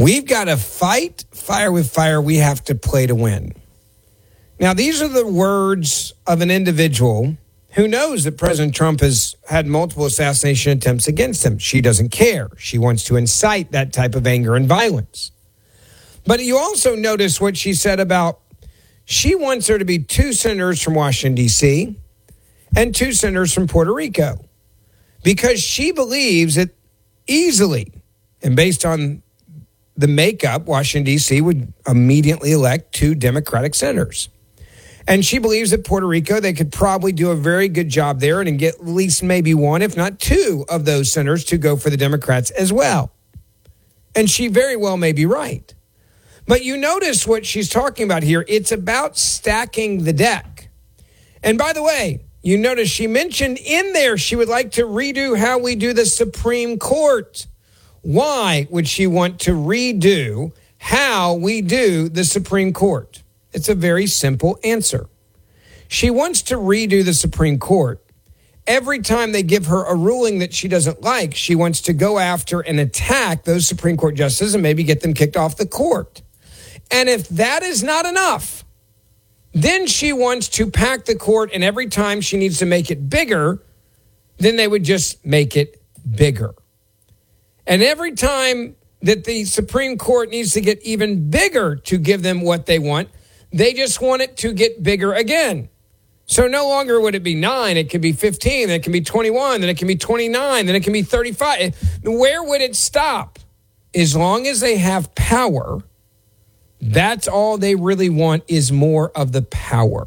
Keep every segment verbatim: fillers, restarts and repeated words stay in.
We've got to fight fire with fire. We have to play to win. Now, these are the words of an individual who knows that President Trump has had multiple assassination attempts against him. She doesn't care. She wants to incite that type of anger and violence. But you also notice what she said about she wants there to be two senators from Washington, D C, and two senators from Puerto Rico, because she believes that easily, and based on the makeup, Washington, D C would immediately elect two Democratic senators. And she believes that Puerto Rico, they could probably do a very good job there and get at least maybe one, if not two, of those senators to go for the Democrats as well. And she very well may be right. But you notice what she's talking about here. It's about stacking the deck. And by the way, you notice she mentioned in there she would like to redo how we do the Supreme Court. Why would she want to redo how we do the Supreme Court? It's a very simple answer. She wants to redo the Supreme Court. Every time they give her a ruling that she doesn't like, she wants to go after and attack those Supreme Court justices and maybe get them kicked off the court. And if that is not enough, then she wants to pack the court, and every time she needs to make it bigger, then they would just make it bigger. And every time that the Supreme Court needs to get even bigger to give them what they want, they just want it to get bigger again. So no longer would it be nine, it could be fifteen, then it can be twenty-one, then it can be twenty-nine, then it can be thirty-five. Where would it stop? As long as they have power, that's all they really want is more of the power.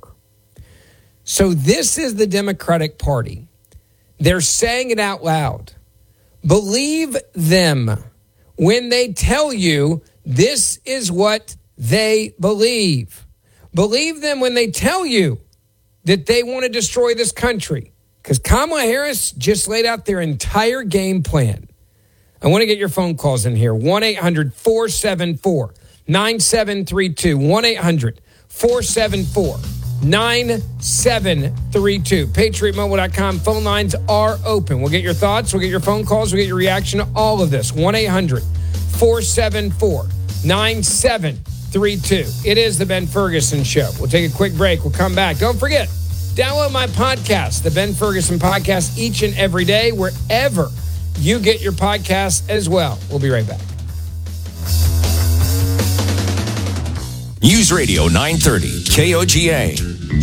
So this is the Democratic Party. They're saying it out loud. Believe them when they tell you this is what they believe. Believe them when they tell you that they want to destroy this country, because Kamala Harris just laid out their entire game plan. I want to get your phone calls in here. one eight hundred four seven four nine seven three two. one eight hundred four seven four nine seven three two. Patriot Mobile dot com phone lines are open. We'll get your thoughts. We'll get your phone calls. We'll get your reaction to all of this. one eight hundred four seven four nine seven three two. It is the Ben Ferguson Show. We'll take a quick break. We'll come back. Don't forget, download my podcast, the Ben Ferguson Podcast, each and every day, wherever you get your podcasts as well. We'll be right back. News Radio nine thirty, K O G A.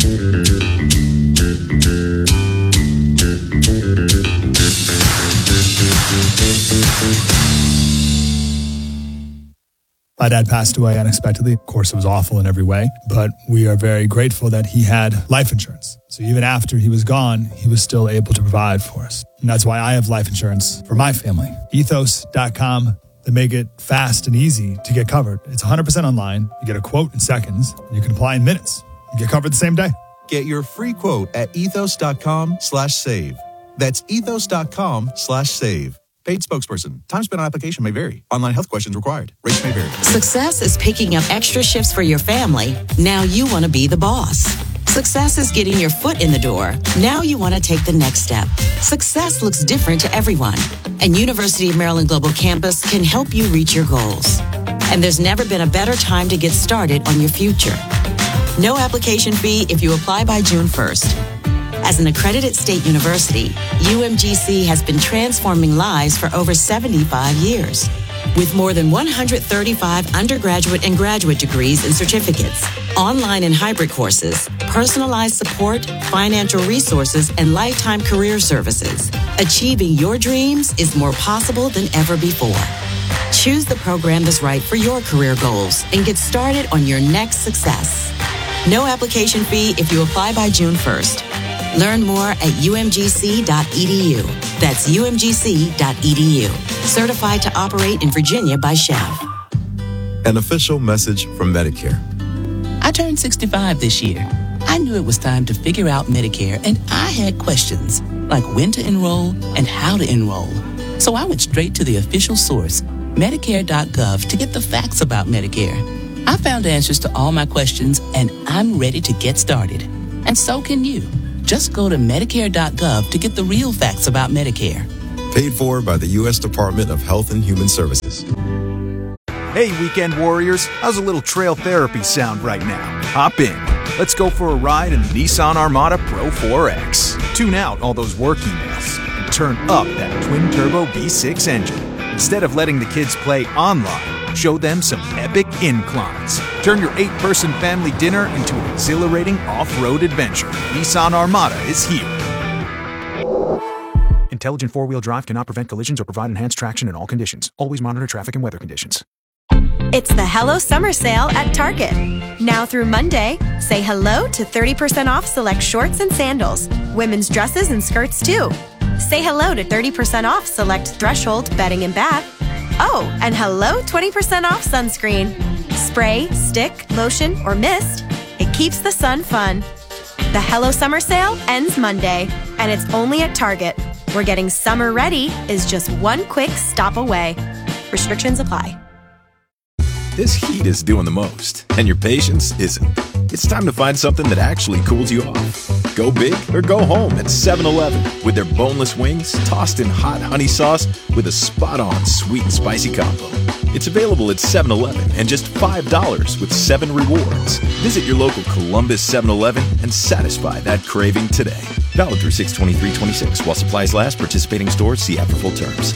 My dad passed away unexpectedly. Of course, it was awful in every way, but we are very grateful that he had life insurance. So even after he was gone, he was still able to provide for us. And that's why I have life insurance for my family. ethos dot com. They make it fast and easy to get covered. It's one hundred percent online. You get a quote in seconds. And you can apply in minutes. You get covered the same day. Get your free quote at ethos dot com slash save. That's ethos dot com slash save. Paid spokesperson. Time spent on application may vary. Online health questions required. Rates may vary. Success is picking up extra shifts for your family. Now you want to be the boss. Success is getting your foot in the door. Now you want to take the next step. Success looks different to everyone, and University of Maryland Global Campus can help you reach your goals. And there's never been a better time to get started on your future. No application fee if you apply by June first. As an accredited state university, U M G C has been transforming lives for over seventy-five years. With more than one hundred thirty-five undergraduate and graduate degrees and certificates, online and hybrid courses, personalized support, financial resources, and lifetime career services, achieving your dreams is more possible than ever before. Choose the program that's right for your career goals and get started on your next success. No application fee if you apply by June first. Learn more at U M G C dot E D U. That's U M G C dot E D U. Certified to operate in Virginia by S C H E F. An official message from Medicare. I turned sixty-five this year. I knew it was time to figure out Medicare, and I had questions, like when to enroll and how to enroll. So I went straight to the official source, Medicare dot gov, to get the facts about Medicare. I found answers to all my questions, and I'm ready to get started. And so can you. Just go to Medicare dot gov to get the real facts about Medicare. Paid for by the U S Department of Health and Human Services. Hey, weekend warriors, how's a little trail therapy sound right now? Hop in. Let's go for a ride in the Nissan Armada Pro four X. Tune out all those work emails and turn up that twin-turbo V six engine. Instead of letting the kids play online, show them some epic inclines. Turn your eight-person family dinner into an exhilarating off-road adventure. Nissan Armada is here. Intelligent four-wheel drive cannot prevent collisions or provide enhanced traction in all conditions. Always monitor traffic and weather conditions. It's the Hello Summer Sale at Target. Now through Monday, say hello to thirty percent off select shorts and sandals, women's dresses and skirts too. Say hello to thirty percent off select Threshold bedding and bath. Oh, and hello twenty percent off sunscreen. Spray, stick, lotion, or mist, it keeps the sun fun. The Hello Summer Sale ends Monday, and it's only at Target, where getting summer ready is just one quick stop away. Restrictions apply. This heat is doing the most, and your patience isn't. It's time to find something that actually cools you off. Go big or go home at seven eleven with their boneless wings tossed in hot honey sauce with a spot-on sweet and spicy combo. It's available at seven eleven and just five dollars with seven rewards. Visit your local Columbus seven eleven and satisfy that craving today. Valid through six twenty-three twenty-six while supplies last. Participating stores, see app for full terms.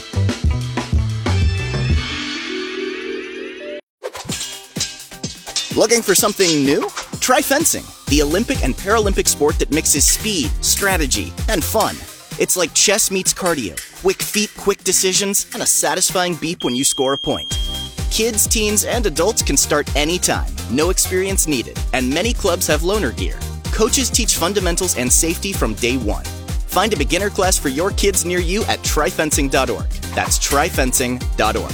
Looking for something new? Try fencing, the Olympic and Paralympic sport that mixes speed, strategy, and fun. It's like chess meets cardio, quick feet, quick decisions, and a satisfying beep when you score a point. Kids, teens, and adults can start anytime, no experience needed, and many clubs have loaner gear. Coaches teach fundamentals and safety from day one. Find a beginner class for your kids near you at try fencing dot org. That's try fencing dot org.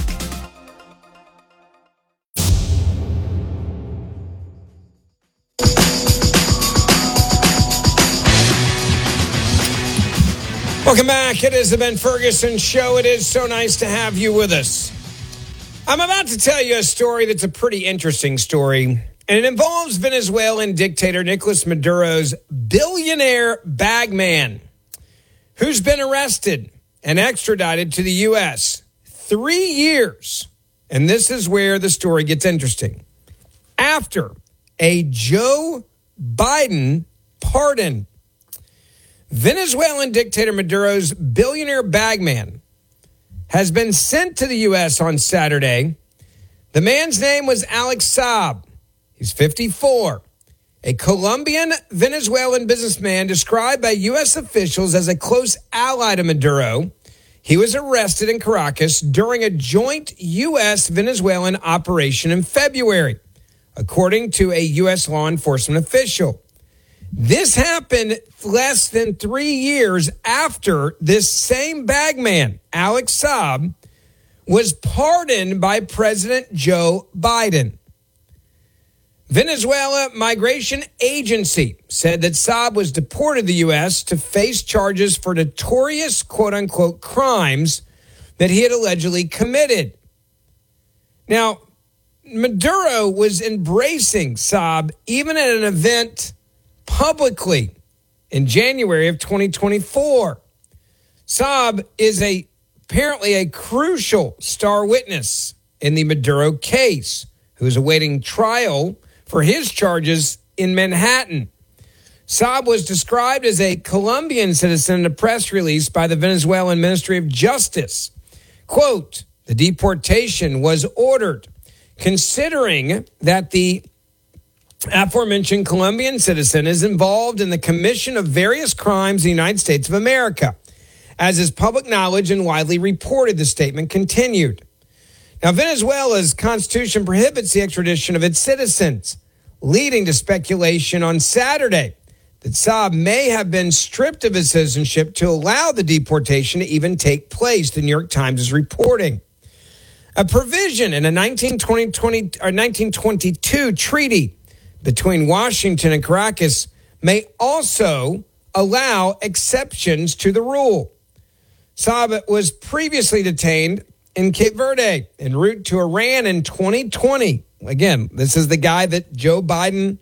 Welcome back. It is the Ben Ferguson Show. It is so nice to have you with us. I'm about to tell you a story that's a pretty interesting story, and it involves Venezuelan dictator Nicolas Maduro's billionaire bagman, who's been arrested and extradited to the U S three years. And this is where the story gets interesting. After a Joe Biden pardon, Venezuelan dictator Maduro's billionaire bagman has been sent to the U S on Saturday. The man's name was Alex Saab. He's fifty-four, a Colombian Venezuelan businessman described by U S officials as a close ally to Maduro. He was arrested in Caracas during a joint U S Venezuelan operation in February, according to a U S law enforcement official. This happened less than three years after this same bagman, Alex Saab, was pardoned by President Joe Biden. Venezuela Migration Agency said that Saab was deported to the U S to face charges for notorious quote-unquote crimes that he had allegedly committed. Now, Maduro was embracing Saab even at an event publicly in January of twenty twenty-four. Saab is a apparently a crucial star witness in the Maduro case, who is awaiting trial for his charges in Manhattan. Saab was described as a Colombian citizen in a press release by the Venezuelan Ministry of Justice. Quote, the deportation was ordered considering that the aforementioned Colombian citizen is involved in the commission of various crimes in the United States of America, as is public knowledge and widely reported, the statement continued. Now, Venezuela's constitution prohibits the extradition of its citizens, leading to speculation on Saturday that Saab may have been stripped of his citizenship to allow the deportation to even take place, the New York Times is reporting. A provision in a nineteen twenty, or nineteen twenty-two treaty between Washington and Caracas may also allow exceptions to the rule. Saab was previously detained in Cape Verde en route to Iran in twenty twenty. Again, this is the guy that Joe Biden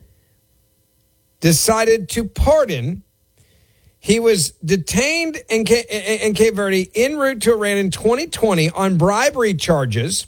decided to pardon. He was detained in, in Cape Verde en route to Iran in twenty twenty on bribery charges